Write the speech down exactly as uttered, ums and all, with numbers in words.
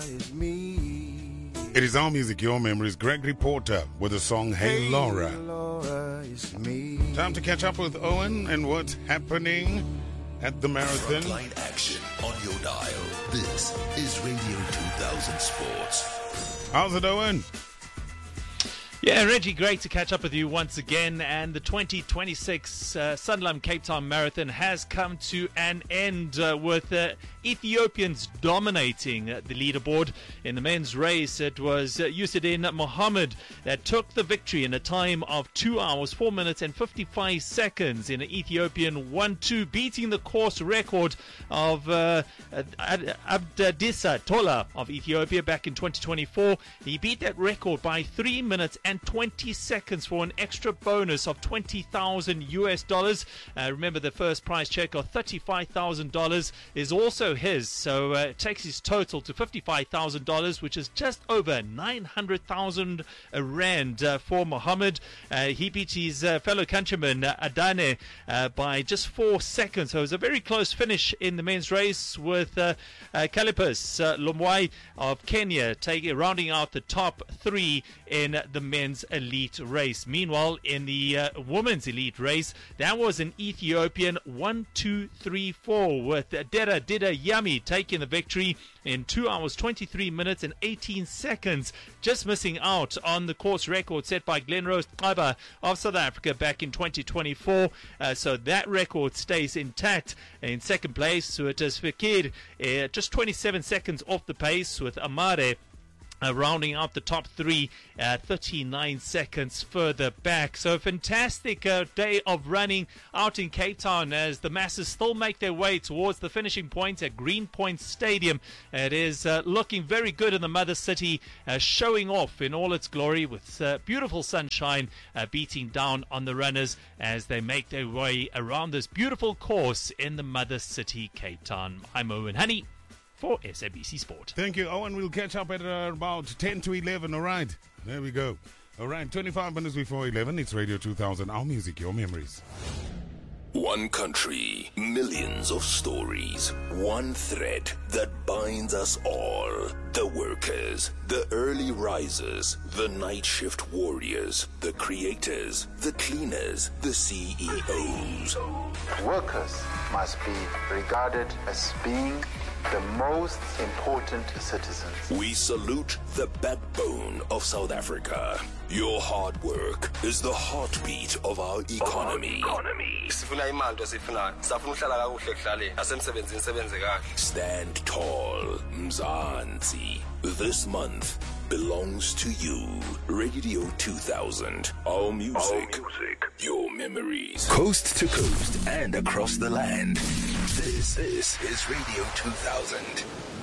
It is Our Music, Your Memories. Gregory Porter with the song Hey, hey Laura. Laura, it's me. Time to catch up with Owen and what's happening at the marathon. Frontline action on your dial. This is Radio two thousand Sports. How's it, Owen? Yeah, Reggie, great to catch up with you once again. And the twenty twenty-six uh, Sanlam Cape Town Marathon has come to an end uh, with uh, Ethiopians dominating uh, the leaderboard. In the men's race, it was uh, Yusuddin Mohammed that took the victory in a time of two hours, four minutes and fifty-five seconds in an Ethiopian one two, beating the course record of uh, Abdadissa Tola of Ethiopia back in twenty twenty-four. He beat that record by three minutes and And twenty seconds for an extra bonus of twenty thousand U S dollars. Uh, remember, the first prize check of thirty-five thousand dollars is also his. So uh, it takes his total to fifty-five thousand dollars, which is just over nine hundred thousand rand uh, for Mohammed. Uh, he beat his uh, fellow countryman uh, Adane uh, by just four seconds. So it was a very close finish in the men's race with uh, uh, Calipus uh, Lomwai of Kenya taking rounding out the top three in the men's elite race. Meanwhile, in the uh, women's elite race, that was an Ethiopian one two three four with Dera Dida Yami taking the victory in two hours, twenty-three minutes and eighteen seconds, just missing out on the course record set by Glenrose Qaba of South Africa back in twenty twenty-four. Uh, so that record stays intact. In second place, Suetas Fakir, uh, just twenty-seven seconds off the pace, with Amare Uh, rounding out the top three, uh, thirty-nine seconds further back. So a fantastic uh, day of running out in Cape Town as the masses still make their way towards the finishing point at Greenpoint Stadium. It is uh, looking very good in the mother city, uh, showing off in all its glory with uh, beautiful sunshine uh, beating down on the runners as they make their way around this beautiful course in the mother city, Cape Town. I'm Owen Honey for S A B C Sport. Thank you, Owen. We'll catch up at uh, about ten to eleven, all right? There we go. All right, twenty-five minutes before eleven, it's Radio two thousand, Our Music, Your Memories. One country, millions of stories, one thread that binds us all. The workers, the early risers, the night shift warriors, the creators, the cleaners, the C E Os. Workers must be regarded as being the most important citizens. We salute the backbone of South Africa. Your hard work is the heartbeat of our economy. Stand tall, Mzansi. This month belongs to you. Radio two thousand. Our music, Our music, your memories. Coast to coast and across the land. This, this is Radio two thousand.